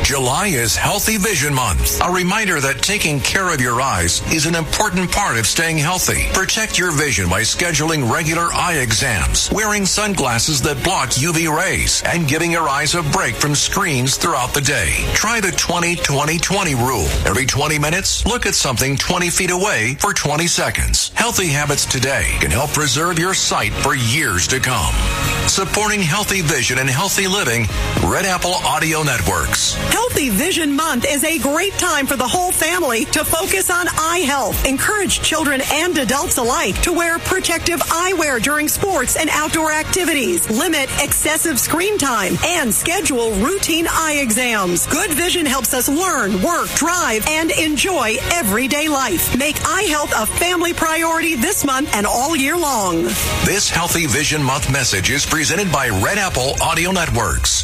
July is Healthy Vision Month, a reminder that taking care of your eyes is an important part of staying healthy. Protect your vision by scheduling regular eye exams, wearing sunglasses that block UV rays, and giving your eyes a break from screens throughout the day. Try the 20-20-20 rule. Every 20 minutes, look at something 20 feet away for 20 seconds. Healthy habits today can help preserve your sight for years to come. Supporting healthy vision and healthy living, Red Apple Audio Networks. Healthy Vision Month is a great time for the whole family to focus on eye health. Encourage children and adults alike to wear protective eyewear during sports and outdoor activities. Limit excessive screen time and schedule routine eye exams. Good vision helps us learn, work, drive, and enjoy everyday life. Make eye health a family priority this month and all year long. This Healthy Vision Month message is presented by Red Apple Audio Networks.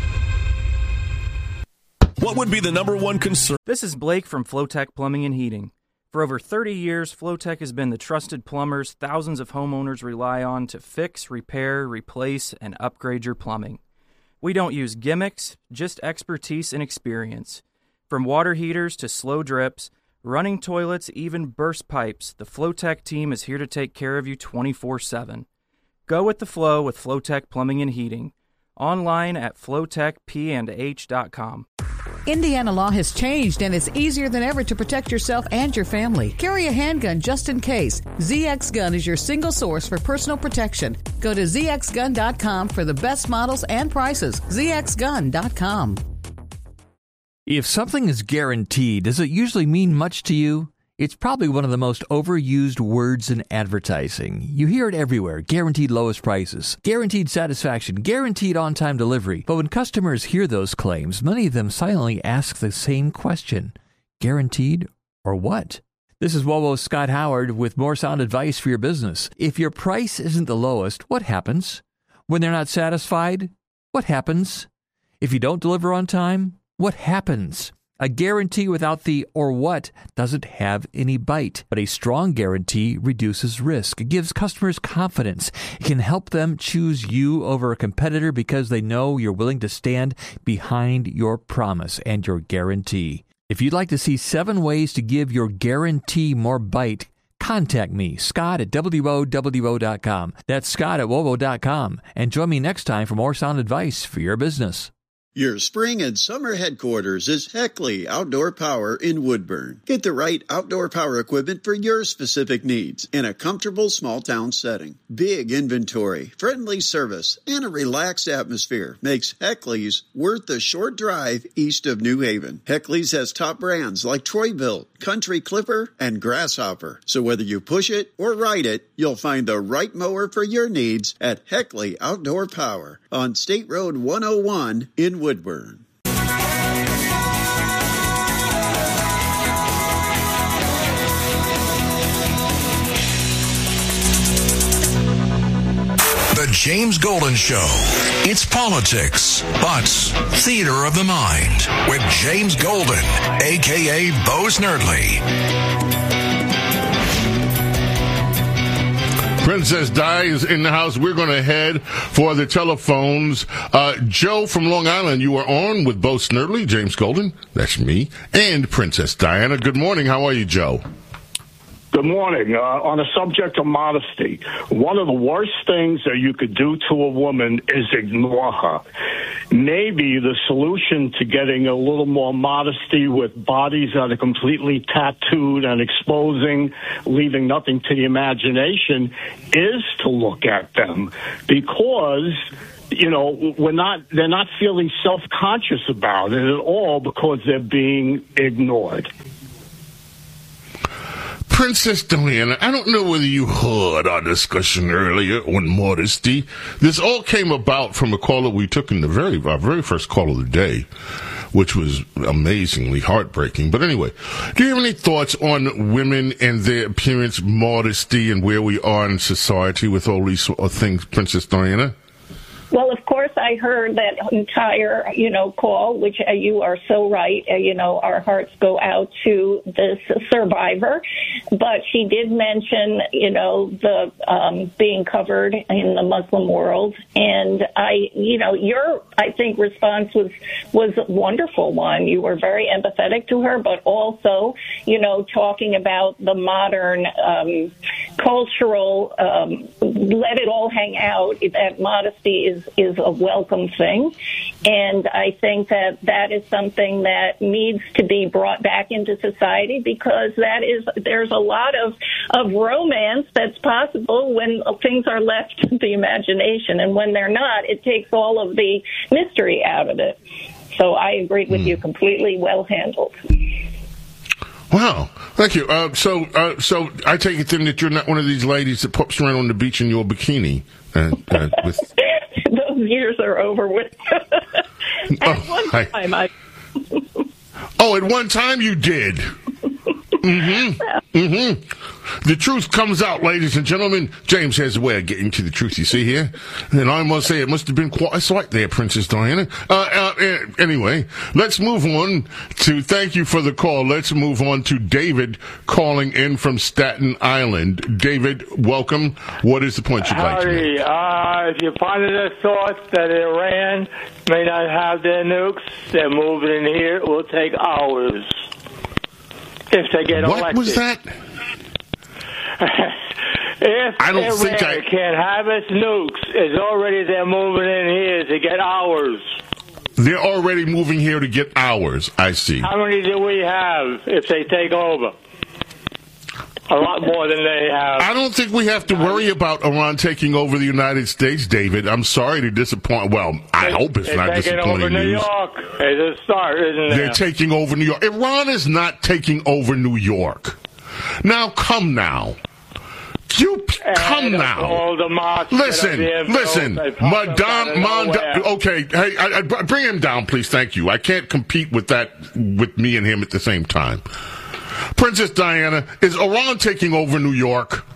What would be the number one concern? This is Blake from Flowtech Plumbing and Heating. For over 30 years, Flowtech has been the trusted plumbers thousands of homeowners rely on to fix, repair, replace, and upgrade your plumbing. We don't use gimmicks, just expertise and experience. From water heaters to slow drips, running toilets, even burst pipes, the Flowtech team is here to take care of you 24/7. Go with the flow with Flowtech Plumbing and Heating. Online at flowtechp&h.com. Indiana law has changed, and it's easier than ever to protect yourself and your family. Carry a handgun just in case. ZX Gun is your single source for personal protection. Go to zxgun.com for the best models and prices. zxgun.com. If something is guaranteed, does it usually mean much to you? It's probably one of the most overused words in advertising. You hear it everywhere. Guaranteed lowest prices, guaranteed satisfaction, guaranteed on-time delivery. But when customers hear those claims, many of them silently ask the same question. Guaranteed or what? This is WOWO's Scott Howard with more sound advice for your business. If your price isn't the lowest, what happens? When they're not satisfied, what happens? If you don't deliver on time, what happens? A guarantee without the or what doesn't have any bite, but a strong guarantee reduces risk. It gives customers confidence. It can help them choose you over a competitor because they know you're willing to stand behind your promise and your guarantee. If you'd like to see 7 ways to give your guarantee more bite, contact me, Scott at WOWO.com. That's Scott at WOWO.com. And join me next time for more sound advice for your business. Your spring and summer headquarters is Heckley Outdoor Power in Woodburn. Get the right outdoor power equipment for your specific needs in a comfortable small town setting. Big inventory, friendly service, and a relaxed atmosphere makes Heckley's worth the short drive east of New Haven. Heckley's has top brands like Troy-Bilt, Country Clipper, and Grasshopper. So whether you push it or ride it, you'll find the right mower for your needs at Heckley Outdoor Power on State Road 101 in Woodburn. The James Golden Show. It's politics, but theater of the mind with James Golden, a.k.a. Bo Snerdley. Princess Di is in the house. We're going to head for the telephones. Joe from Long Island, you are on with Bo Snerdley, James Golden, that's me, and Princess Diana. Good morning. How are you, Joe? Good morning. On the subject of modesty, one of the worst things that you could do to a woman is ignore her. Maybe the solution to getting a little more modesty with bodies that are completely tattooed and exposing, leaving nothing to the imagination, is to look at them, because they're not feeling self-conscious about it at all because they're being ignored. Princess Diana, I don't know whether you heard our discussion earlier on modesty. This all came about from a call that we took in our very first call of the day, which was amazingly heartbreaking. But anyway, do you have any thoughts on women and their appearance, modesty, and where we are in society with all these things, Princess Diana? Well, of course, I heard that entire, call, which you are so right, our hearts go out to this survivor. But she did mention, the being covered in the Muslim world. And your, I think, response was a wonderful one. You were very empathetic to her, but also, talking about the modern cultural, let it all hang out, that modesty is a welcome thing. And I think that is something that needs to be brought back into society, because there's a lot of romance that's possible when things are left to the imagination. And when they're not, it takes all of the mystery out of it. So I agree with you completely. Well handled. Wow, thank you. So I take it then that you're not one of these ladies that pops around on the beach in your bikini. With those years are over with. At one time, at one time you did. The truth comes out, ladies and gentlemen. James has a way of getting to the truth, you see here. And I must say, it must have been quite a sight there, Princess Diana. Anyway, let's move on to, thank you for the call. Let's move on to David calling in from Staten Island. David, welcome. What is the point you'd like to make? If you find a thought that Iran may not have their nukes, they're moving in here. It will take hours. If they get elected. What was that? If Iran can't have its nukes, they're moving in here to get ours. They're already moving here to get ours, I see. How many do we have if they take over? A lot more than they have. I don't think we have to worry about Iran taking over the United States, David. I'm sorry to disappoint. Well, I hope it's not disappointing news. They're taking over New York. It's a start, isn't it? They're taking over New York. Iran is not taking over New York. Now, come now. Come now. Listen, Madame, okay, hey, bring him down, please, thank you. I can't compete with me and him at the same time. Princess Diana, is Iran taking over New York?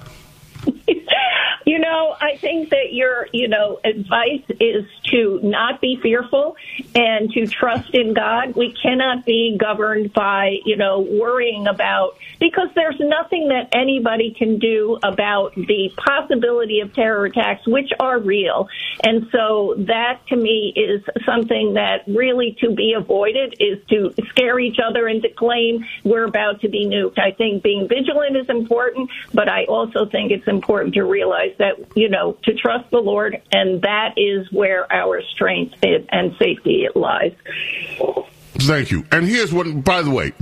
I think that your, advice is to not be fearful and to trust in God. We cannot be governed by, worrying about, because there's nothing that anybody can do about the possibility of terror attacks, which are real. And so that, to me, is something that really to be avoided, is to scare each other into claim we're about to be nuked. I think being vigilant is important, but I also think it's important to realize that, to trust the Lord, and that is where our strength and safety lies. Thank you. And here's what, by the way,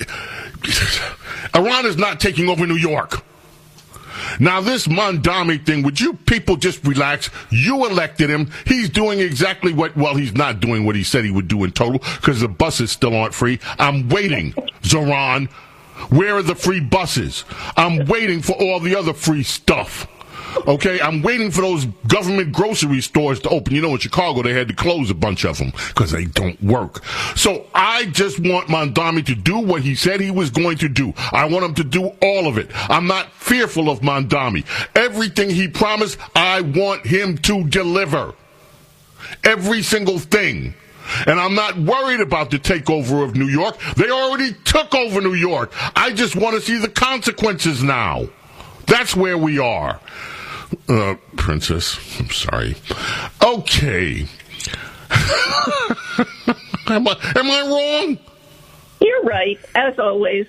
Iran is not taking over New York. Now, this Mondami thing, would you people just relax? You elected him. He's doing exactly he's not doing what he said he would do in total, because the buses still aren't free. I'm waiting, Zoran. Where are the free buses? I'm waiting for all the other free stuff. Okay, I'm waiting for those government grocery stores to open. In Chicago, they had to close a bunch of them because they don't work. So I just want Mondami to do what he said he was going to do. I want him to do all of it. I'm not fearful of Mondami. Everything he promised, I want him to deliver. Every single thing. And I'm not worried about the takeover of New York. They already took over New York. I just want to see the consequences now. That's where we are. Princess, I'm sorry. Okay. Am I wrong? You're right, as always.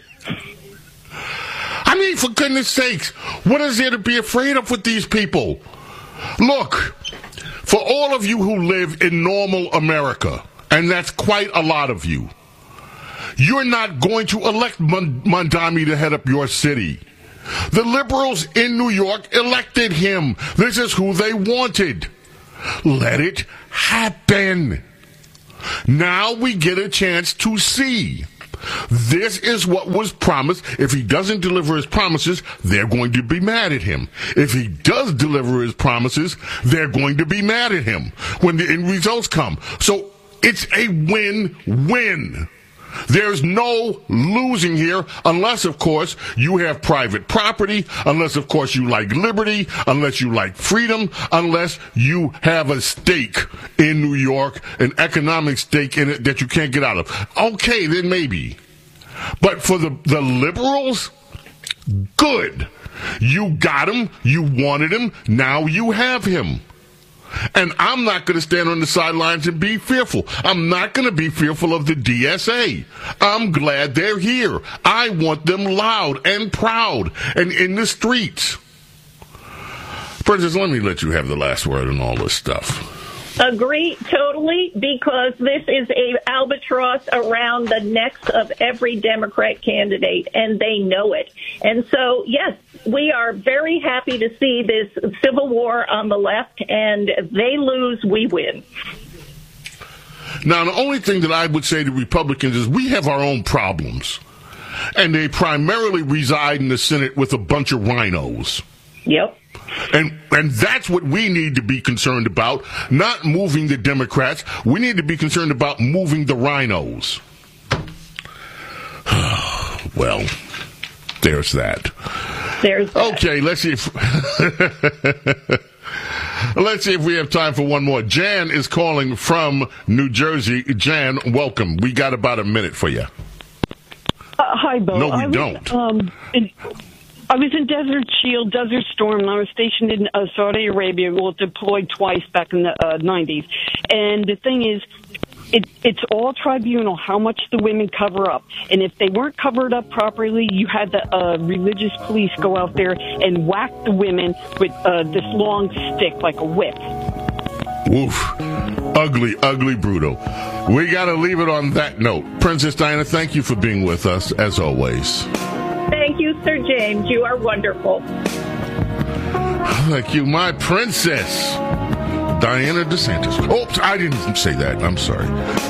I mean, for goodness sakes, what is there to be afraid of with these people? Look, for all of you who live in normal America, and that's quite a lot of you, you're not going to elect Mondami to head up your city. The liberals in New York elected him. This is who they wanted. Let it happen. Now we get a chance to see. This is what was promised. If he doesn't deliver his promises, they're going to be mad at him. If he does deliver his promises, they're going to be mad at him when the end results come. So it's a win-win. There's no losing here unless, of course, you have private property, unless, of course, you like liberty, unless you like freedom, unless you have a stake in New York, an economic stake in it that you can't get out of. Okay, then maybe. But for the liberals, good. You got him. You wanted him. Now you have him. And I'm not going to stand on the sidelines and be fearful. I'm not going to be fearful of the DSA. I'm glad they're here. I want them loud and proud and in the streets. Princess, let me let you have the last word on all this stuff. Agree totally, because this is a albatross around the necks of every Democrat candidate, and they know it. And so, yes, we are very happy to see this civil war on the left, and they lose, we win. Now, the only thing that I would say to Republicans is we have our own problems, and they primarily reside in the Senate with a bunch of rhinos. Yep. And that's what we need to be concerned about, not moving the Democrats. We need to be concerned about moving the rhinos. Well, there's that. There's that. Okay, let's see if we have time for one more. Jan is calling from New Jersey. Jan, welcome. We got about a minute for you. Hi, Bo. No, we don't. I was in Desert Shield, Desert Storm, and I was stationed in Saudi Arabia. We were deployed twice back in the 90s. And the thing is, it's all tribunal, how much the women cover up. And if they weren't covered up properly, you had the religious police go out there and whack the women with this long stick, like a whip. Woof. Ugly, ugly, brutal. We got to leave it on that note. Princess Diana, thank you for being with us, as always. Thank you, Sir James. You are wonderful. Thank you, my princess, Diana DeSantis. Oops, I didn't say that. I'm sorry.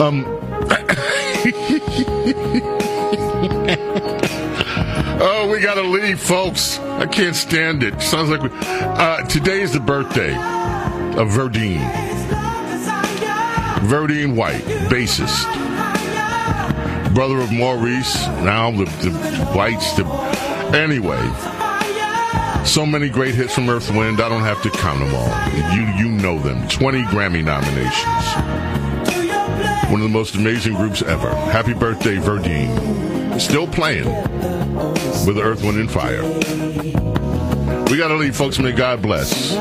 Oh, we got to leave, folks. I can't stand it. Sounds like today is the birthday of Verdine. Verdine White, bassist. Brother of Maurice, now the Whites. Anyway, so many great hits from Earth, Wind, I don't have to count them all. You know them. 20 Grammy nominations. One of the most amazing groups ever. Happy birthday, Verdine. Still playing with Earth, Wind, and Fire. We got to leave, folks. May God bless.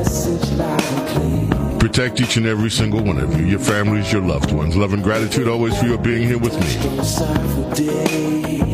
Protect each and every single one of you, your families, your loved ones. Love and gratitude always for your being here with me.